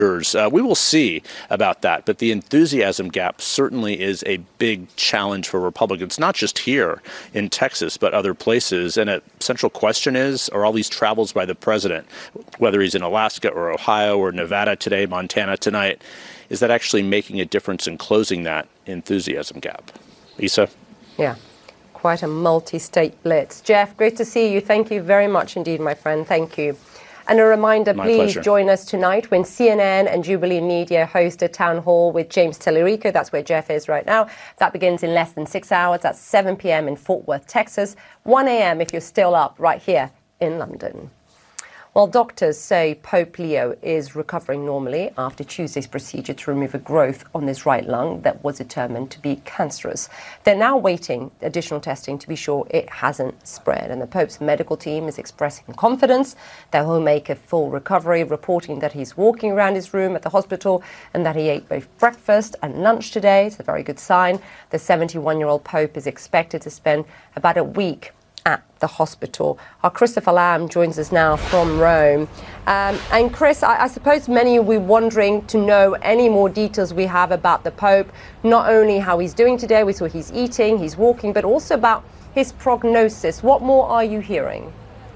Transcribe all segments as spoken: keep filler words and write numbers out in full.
Uh, we will see about that, but the enthusiasm gap certainly is a big challenge for Republicans, not just here in Texas, but other places. And a central question is, are all these travels by the president, whether he's in Alaska or Ohio or Nevada today, Montana tonight, is that actually making a difference in closing that enthusiasm gap? Isa? Yeah, quite a multi-state blitz. Jeff, great to see you. Thank you very much indeed, my friend. Thank you. And a reminder, My please pleasure. join us tonight when C N N and Jubilee Media host a town hall with James Tellerico. That's where Jeff is right now. That begins in less than six hours. That's seven p.m. in Fort Worth, Texas. one a.m. if you're still up right here in London. Well, doctors say Pope Leo is recovering normally after Tuesday's procedure to remove a growth on his right lung that was determined to be cancerous. They're now waiting additional testing to be sure it hasn't spread. And the Pope's medical team is expressing confidence that he'll make a full recovery, reporting that he's walking around his room at the hospital and that he ate both breakfast and lunch today. It's a very good sign. The seventy-one-year-old Pope is expected to spend about a week at the hospital. Our Christopher Lamb joins us now from Rome. Um, and Chris, I, I suppose many will be wondering to know any more details we have about the Pope, not only how he's doing today, we saw he's eating, he's walking, but also about his prognosis. What more are you hearing?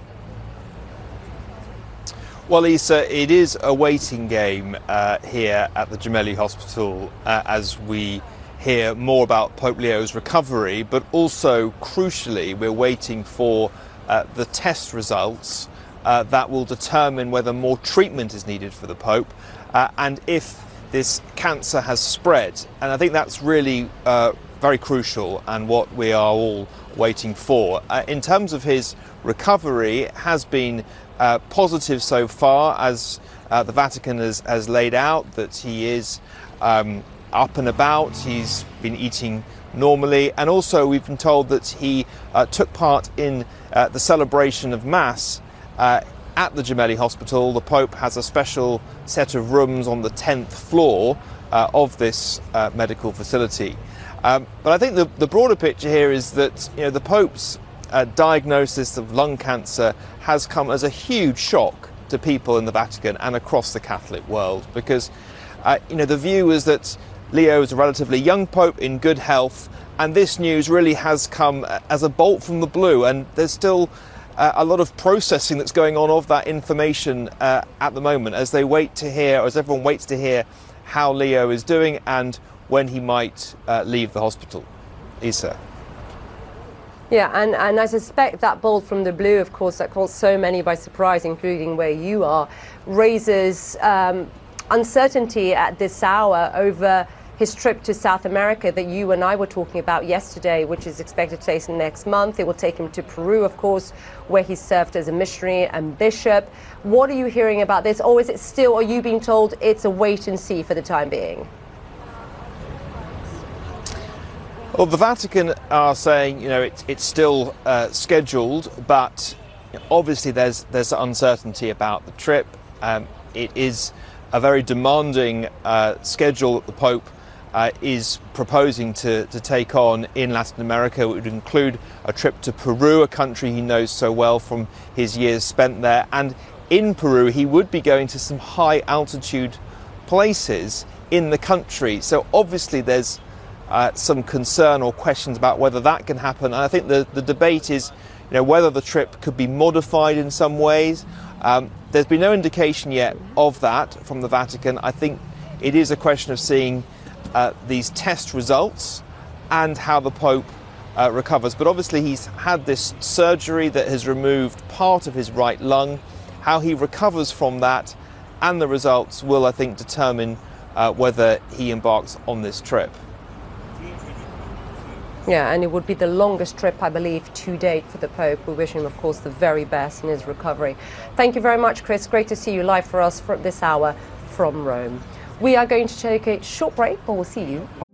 Well, Lisa, it is a waiting game uh, here at the Gemelli Hospital uh, as we hear more about Pope Leo's recovery, but also, crucially, we're waiting for uh, the test results uh, that will determine whether more treatment is needed for the Pope uh, and if this cancer has spread. And I think that's really uh, very crucial and what we are all waiting for. Uh, in terms of his recovery, it has been uh, positive so far, as uh, the Vatican has, has laid out, that he is um, up and about, he's been eating normally, and also we've been told that he uh, took part in uh, the celebration of Mass uh, at the Gemelli Hospital. The Pope has a special set of rooms on the tenth floor uh, of this uh, medical facility. Um, but I think the, the broader picture here is that, you know, the Pope's uh, diagnosis of lung cancer has come as a huge shock to people in the Vatican and across the Catholic world, because uh, you know, the view is that Leo is a relatively young Pope in good health, and this news really has come as a bolt from the blue, and there's still uh, a lot of processing that's going on of that information uh, at the moment as they wait to hear, or as everyone waits to hear how Leo is doing and when he might uh, leave the hospital. Isa. Yeah, and, and I suspect that bolt from the blue, of course, that caught so many by surprise, including where you are, raises um, uncertainty at this hour over his trip to South America that you and I were talking about yesterday, which is expected to take next month. It will take him to Peru, of course, where he served as a missionary and bishop. What are you hearing about this? Or is it still, are you being told it's a wait and see for the time being? Well, the Vatican are saying, you know, it, it's still uh, scheduled, but obviously there's there's uncertainty about the trip. Um, it is a very demanding uh, schedule that the Pope uh, is proposing to, to take on in Latin America. It would include a trip to Peru, a country he knows so well from his years spent there. And in Peru, he would be going to some high altitude places in the country. So obviously there's uh, some concern or questions about whether that can happen. And I think the, the debate is, you know, whether the trip could be modified in some ways. Um, there's been no indication yet of that from the Vatican. I think it is a question of seeing uh, these test results and how the Pope uh, recovers. But obviously he's had this surgery that has removed part of his right lung. How he recovers from that and the results will, I think, determine uh, whether he embarks on this trip. Yeah, and it would be the longest trip, I believe, to date for the Pope. We wish him, of course, the very best in his recovery. Thank you very much, Chris. Great to see you live for us for this hour from Rome. We are going to take a short break, but we'll see you on